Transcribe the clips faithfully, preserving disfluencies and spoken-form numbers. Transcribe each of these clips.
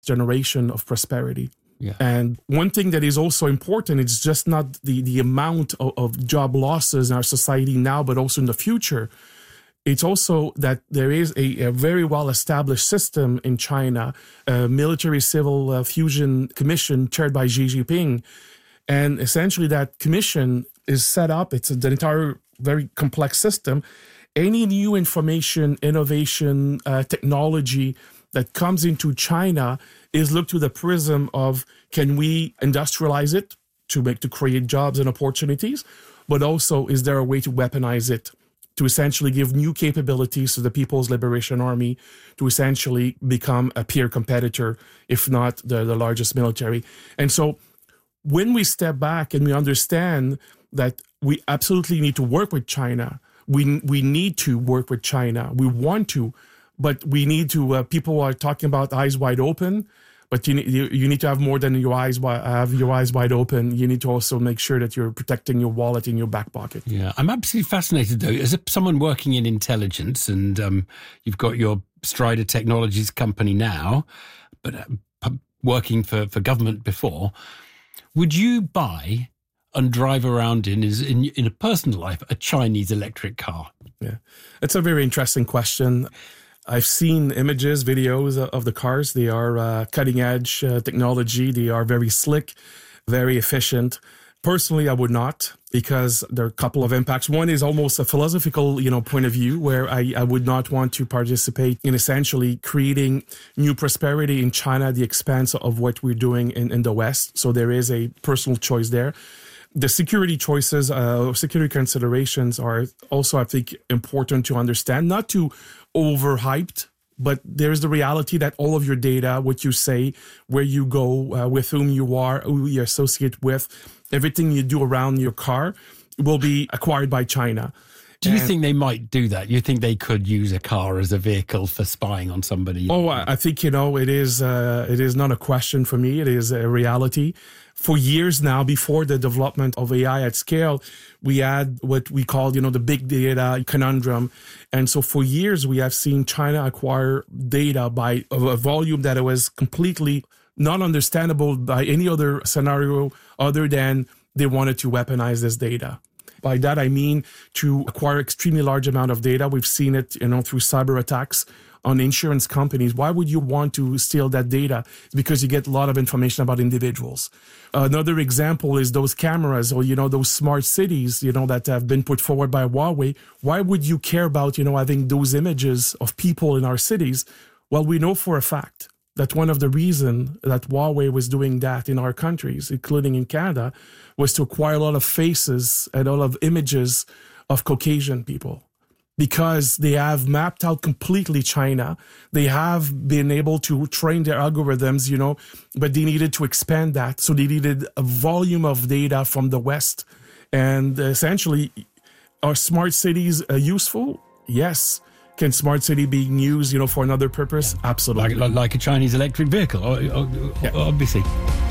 generation of prosperity. Yeah. And one thing that is also important, it's just not the, the amount of, of job losses in our society now, but also in the future. It's also that there is a, a very well-established system in China, a military-civil uh, fusion commission chaired by Xi Jinping. And essentially that commission is set up, it's an entire very complex system. Any new information, innovation, uh, technology that comes into China is looked through the prism of, can we industrialize it to make to create jobs and opportunities, but also is there a way to weaponize it to essentially give new capabilities to the People's Liberation Army to essentially become a peer competitor, if not the, the largest military. And so when we step back and we understand that we absolutely need to work with China, we we need to work with China, we want to, but we need to, uh, people are talking about eyes wide open, but you need, you, you need to have more than your eyes, have your eyes wide open. You need to also make sure that you're protecting your wallet in your back pocket. Yeah, I'm absolutely fascinated, though, as a, someone working in intelligence, and um, you've got your Strider Technologies company now, but uh, working for, for government before, would you buy and drive around in, is in, in a personal life, a Chinese electric car? Yeah, it's a very interesting question. I've seen images, videos of the cars. They are uh, cutting-edge uh, technology. They are very slick, very efficient. Personally, I would not, because there are a couple of impacts. One is almost a philosophical, you know, point of view, where I, I would not want to participate in essentially creating new prosperity in China at the expense of what we're doing in, in the West. So there is a personal choice there. The security choices, uh, security considerations are also, I think, important to understand, not too overhyped, but there's the reality that all of your data, what you say, where you go, uh, with whom you are, who you associate with, everything you do around your car will be acquired by China. Do you and, think they might do that? You think they could use a car as a vehicle for spying on somebody? Oh, I think, you know, it is uh, it is not a question for me. It is a reality. For years now, before the development of A I at scale, we had what we called, you know, the big data conundrum. And so for years, we have seen China acquire data by a volume that it was completely not understandable by any other scenario other than they wanted to weaponize this data. By that, I mean to acquire extremely large amount of data. We've seen it, you know, through cyber attacks on insurance companies. Why would you want to steal that data? It's because you get a lot of information about individuals. Another example is those cameras, or, you know, those smart cities, you know, that have been put forward by Huawei. Why would you care about, you know, having those images of people in our cities? Well, we know for a fact that one of the reasons that Huawei was doing that in our countries, including in Canada, was to acquire a lot of faces and a lot of images of Caucasian people, because they have mapped out completely China. They have been able to train their algorithms, you know, but they needed to expand that. So they needed a volume of data from the West. And essentially, are smart cities uh, useful? Yes. Can smart city be used, you know, for another purpose? Yeah. Absolutely. Like, like a Chinese electric vehicle, yeah. Obviously.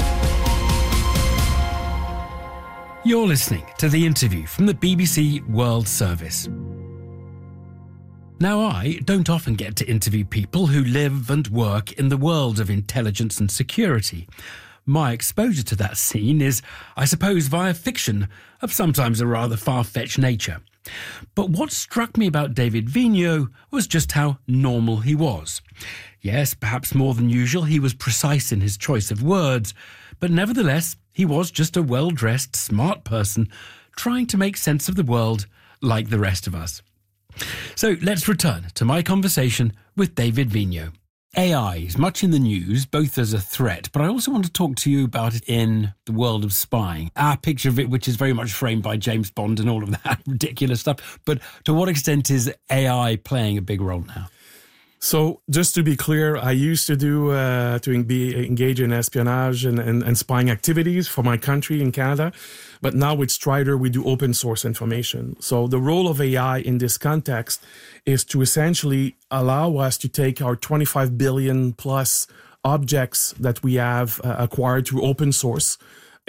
You're listening to The Interview from the B B C World Service. Now, I don't often get to interview people who live and work in the world of intelligence and security. My exposure to that scene is, I suppose, via fiction of sometimes a rather far-fetched nature. But what struck me about David Vigneault was just how normal he was. Yes, perhaps more than usual, he was precise in his choice of words, but nevertheless, he was just a well-dressed, smart person trying to make sense of the world like the rest of us. So let's return to my conversation with David Vigneault. A I is much in the news, both as a threat, but I also want to talk to you about it in the world of spying. Our picture of it, which is very much framed by James Bond and all of that ridiculous stuff. But to what extent is A I playing a big role now? So just to be clear, I used to do, uh, to be engaged in espionage and, and, and spying activities for my country in Canada. But now with Strider, we do open source information. So the role of A I in this context is to essentially allow us to take our twenty-five billion plus objects that we have uh, acquired through open source and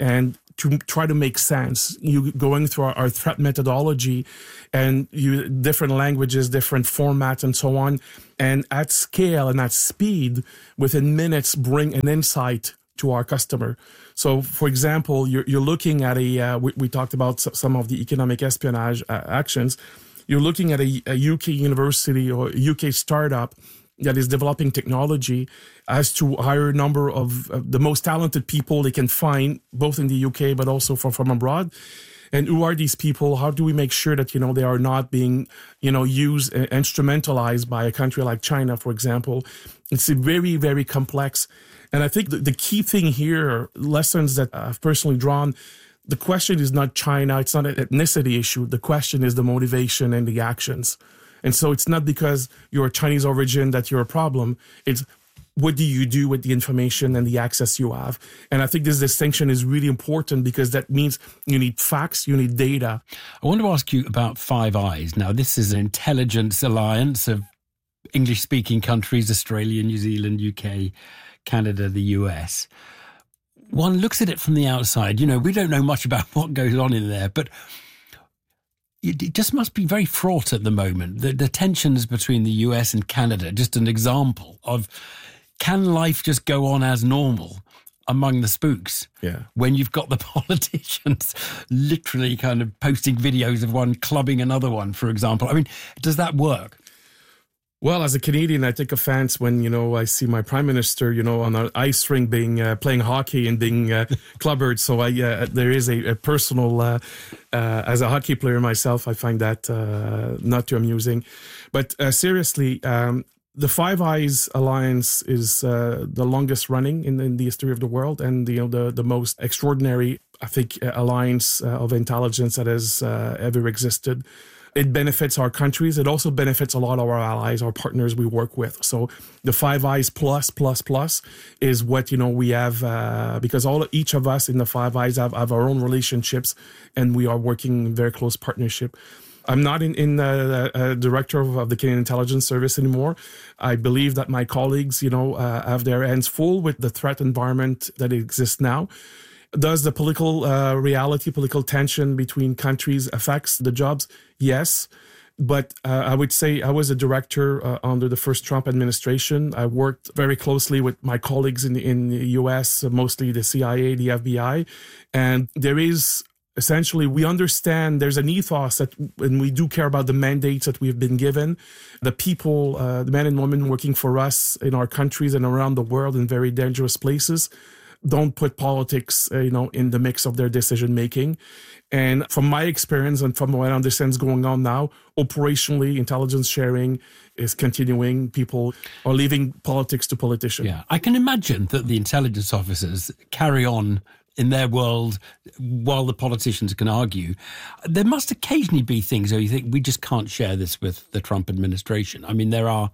to try to make sense. You going through our, our threat methodology and you different languages, different formats and so on. And at scale and at speed, within minutes, bring an insight to our customer. So, for example, you're, you're looking at a, uh, we, we talked about some of the economic espionage uh, actions. You're looking at a, a U K university or a U K startup that is developing technology as to hire a number of uh, the most talented people they can find, both in the U K, but also from, from abroad. And who are these people? How do we make sure that, you know, they are not being, you know, used, uh, instrumentalized by a country like China, for example? It's very, very complex. And I think the, the key thing here, lessons that I've personally drawn, the question is not China. It's not an ethnicity issue. The question is the motivation and the actions. And so it's not because you're a Chinese origin that you're a problem. It's what do you do with the information and the access you have? And I think this distinction is really important because that means you need facts, you need data. I want to ask you about Five Eyes. Now, this is an intelligence alliance of English-speaking countries, Australia, New Zealand, U K, Canada, the U S. One looks at it from the outside. You know, we don't know much about what goes on in there, but it just must be very fraught at the moment. The, the tensions between the U S and Canada, just an example of, can life just go on as normal among the spooks? Yeah. When you've got the politicians literally kind of posting videos of one clubbing another one, for example. I mean, does that work? Well, as a Canadian, I take offense when, you know, I see my prime minister, you know, on an ice rink being uh, playing hockey and being uh, clubbered. So I, uh, there is a, a personal, uh, uh, as a hockey player myself, I find that uh, not too amusing. But uh, seriously, um, the Five Eyes Alliance is uh, the longest running in, in the history of the world, and you know the the most extraordinary, I think, alliance uh, of intelligence that has uh, ever existed. It benefits our countries. It also benefits a lot of our allies, our partners we work with. So the Five Eyes plus, plus, plus is what, you know, we have, uh, because all each of us in the Five Eyes have, have our own relationships, and we are working in very close partnership. I'm not in, in uh, uh, director of, of the Canadian Intelligence Service anymore. I believe that my colleagues, you know, uh, have their hands full with the threat environment that exists now. Does the political uh, reality, political tension between countries affects the jobs? Yes. But uh, I would say I was a director uh, under the first Trump administration. I worked very closely with my colleagues in the, in the U S, mostly the C I A, the F B I. And there is essentially, we understand there's an ethos that, and we do care about the mandates that we've been given. The people, uh, the men and women working for us in our countries and around the world in very dangerous places, don't put politics, uh, you know, in the mix of their decision making. And from my experience and from what I understand is going on now, operationally, intelligence sharing is continuing. People are leaving politics to politicians. Yeah, I can imagine that the intelligence officers carry on in their world while the politicians can argue. There must occasionally be things where you think we just can't share this with the Trump administration. I mean, there are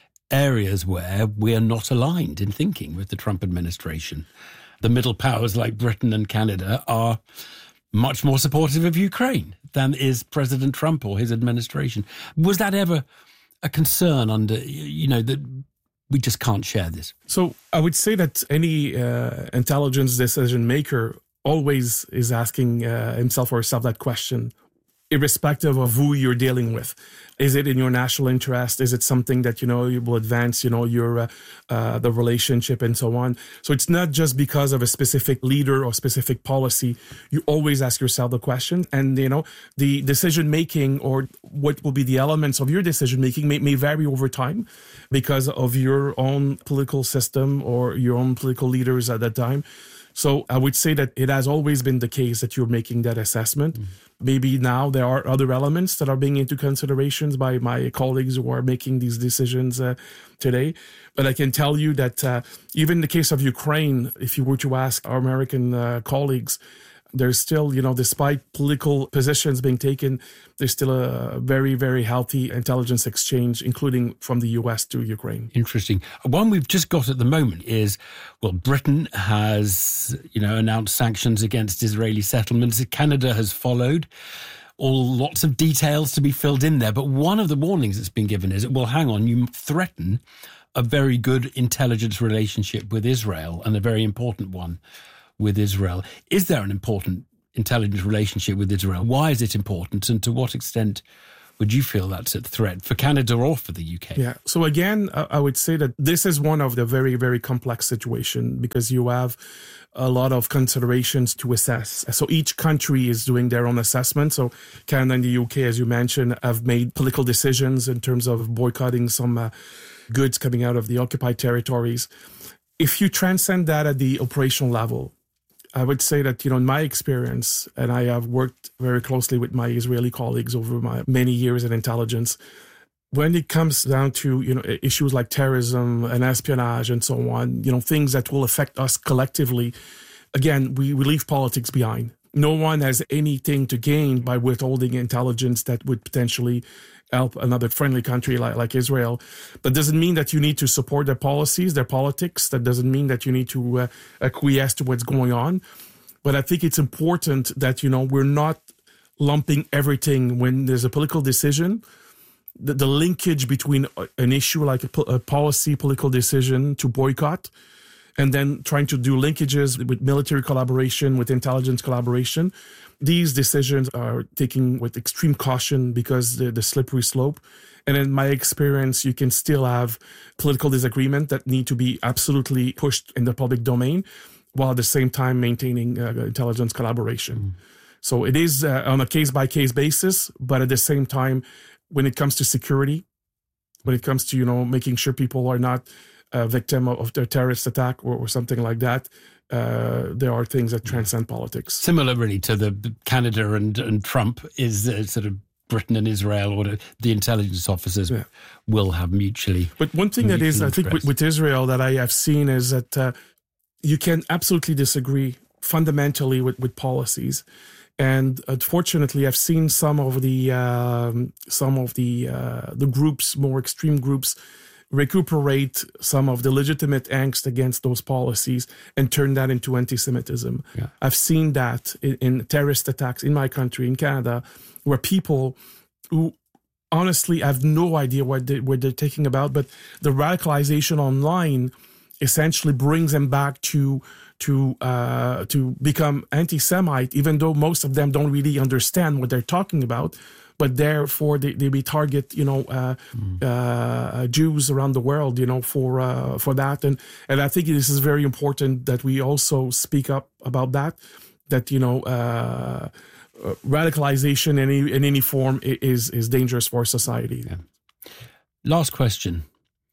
areas where we are not aligned in thinking with the Trump administration. The middle powers like Britain and Canada are much more supportive of Ukraine than is President Trump or his administration. Was that ever a concern under, you know, that we just can't share this? So I would say that any uh, intelligence decision maker always is asking uh, himself or herself that question, irrespective of who you're dealing with. Is it in your national interest? Is it something that, you know, you will advance, you know, your, uh, uh, the relationship and so on? So it's not just because of a specific leader or specific policy. You always ask yourself the question, and, you know, the decision making or what will be the elements of your decision making may, may vary over time because of your own political system or your own political leaders at that time. So I would say that it has always been the case that you're making that assessment. Mm-hmm. Maybe now there are other elements that are being into considerations by my colleagues who are making these decisions uh, today. But I can tell you that uh, even in the case of Ukraine, if you were to ask our American uh, colleagues, there's still, you know, despite political positions being taken, there's still a very, very healthy intelligence exchange, including from the U S to Ukraine. Interesting. One we've just got at the moment is, well, Britain has, you know, announced sanctions against Israeli settlements. Canada has followed. All lots of details to be filled in there. But one of the warnings that's been given is, well, hang on, you threaten a very good intelligence relationship with Israel, and a very important one. with Israel. Is there an important intelligence relationship with Israel? Why is it important? And to what extent would you feel that's a threat for Canada or for the U K? Yeah. So again, I would say that this is one of the very, very complex situation because you have a lot of considerations to assess. So each country is doing their own assessment. So Canada and the U K, as you mentioned, have made political decisions in terms of boycotting some uh, goods coming out of the occupied territories. If you transcend that at the operational level, I would say that, you know, in my experience, and I have worked very closely with my Israeli colleagues over my many years in intelligence, when it comes down to, you know, issues like terrorism and espionage and so on, you know, things that will affect us collectively, again, we, we leave politics behind. No one has anything to gain by withholding intelligence that would potentially help another friendly country like, like Israel. That doesn't mean that you need to support their policies, their politics. That doesn't mean that you need to uh, acquiesce to what's going on. But I think it's important that, you know, we're not lumping everything when there's a political decision. The, the linkage between an issue like a, a policy, political decision to boycott, and then trying to do linkages with military collaboration, with intelligence collaboration. These decisions are taken with extreme caution because the, the slippery slope. And in my experience, you can still have political disagreement that need to be absolutely pushed in the public domain, while at the same time maintaining uh, intelligence collaboration. Mm. So it is uh, on a case-by-case basis, but at the same time, when it comes to security, when it comes to, you know, making sure people are not a victim of a terrorist attack or, or something like that, uh, there are things that transcend politics. Similar, really, to the Canada and, and Trump is uh, sort of Britain and Israel, or the, the intelligence officers yeah. will have mutually. But one thing that is, interest. I think, with, with Israel that I have seen is that uh, you can absolutely disagree fundamentally with, with policies. And unfortunately, I've seen some of the um, some of the uh, the groups, more extreme groups, recuperate some of the legitimate angst against those policies and turn that into anti-Semitism. Yeah. I've seen that in, in terrorist attacks in my country, in Canada, where people who honestly have no idea what, they, what they're talking about, but the radicalization online essentially brings them back to to uh, to become anti-Semite, even though most of them don't really understand what they're talking about. But therefore, they, they be target, you know, uh, mm. uh, Jews around the world, you know, for uh, for that. And and I think this is very important that we also speak up about that. That, you know, uh, radicalization in any in any form is is dangerous for society. Yeah. Last question.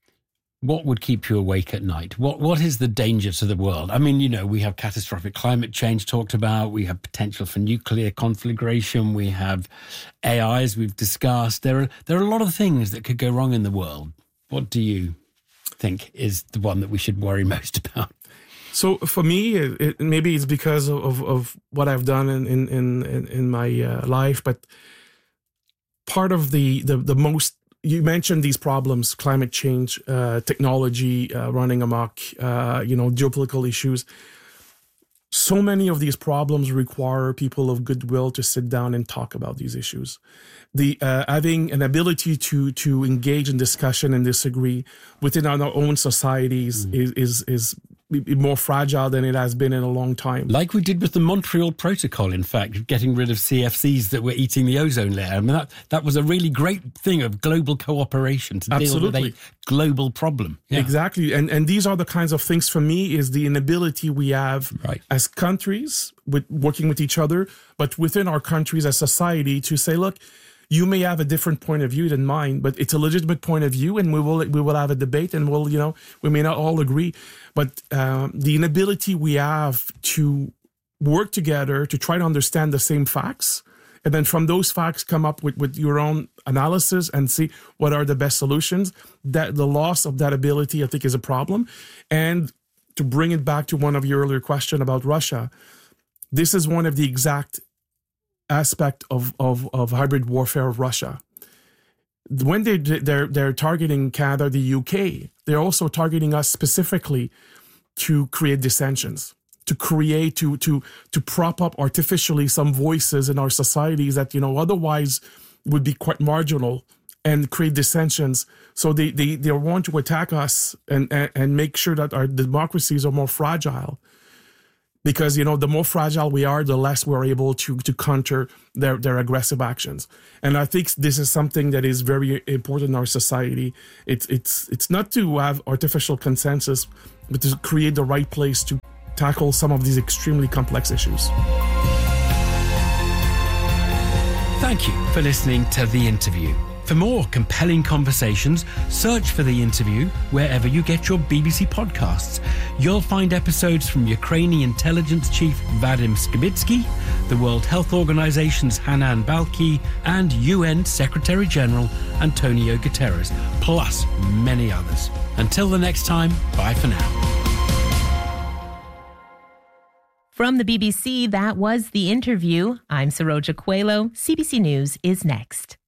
What would keep you awake at night? What What is the danger to the world? I mean, you know, we have catastrophic climate change talked about. We have potential for nuclear conflagration. We have A Is we've discussed. There are there are a lot of things that could go wrong in the world. What do you think is the one that we should worry most about? So for me, it, it, maybe it's because of, of what I've done in in in, in my uh, life, but part of the the, the most. You mentioned these problems, climate change, uh, technology uh, running amok, uh, you know, geopolitical issues. So many of these problems require people of goodwill to sit down and talk about these issues. The uh, having an ability to to engage in discussion and disagree within our own societies mm. is is is more fragile than it has been in a long time. Like we did with the Montreal Protocol, in fact, getting rid of C F Cs that were eating the ozone layer. I mean, that, that was a really great thing of global cooperation to Absolutely. deal with a global problem. Yeah. Exactly. And and these are the kinds of things, for me, is the inability we have right. as countries with working with each other, but within our countries as society to say, look, you may have a different point of view than mine, but it's a legitimate point of view, and we will we will have a debate, and we'll you know we may not all agree, but um, the inability we have to work together to try to understand the same facts, and then from those facts come up with, with your own analysis and see what are the best solutions. That the loss of that ability, I think, is a problem. And to bring it back to one of your earlier question about Russia, this is one of the exact aspect of, of, of hybrid warfare of Russia. When they they're they're targeting Canada, the U K, they're also targeting us specifically to create dissensions, to create to to to prop up artificially some voices in our societies that you know otherwise would be quite marginal and create dissensions. So they they, they want to attack us and, and and make sure that our democracies are more fragile. because, you know, the more fragile we are, the less we're able to to counter their, their aggressive actions. And I think this is something that is very important in our society. It's it's it's not to have artificial consensus, but to create the right place to tackle some of these extremely complex issues. Thank you for listening to The Interview. For more compelling conversations, search for The Interview wherever you get your B B C podcasts. You'll find episodes from Ukrainian intelligence chief Vadim Skibitsky, the World Health Organization's Hanan Balkhi, and U N Secretary General Antonio Guterres, plus many others. Until the next time, bye for now. From the B B C, that was The Interview. I'm Saroja Coelho. C B C News is next.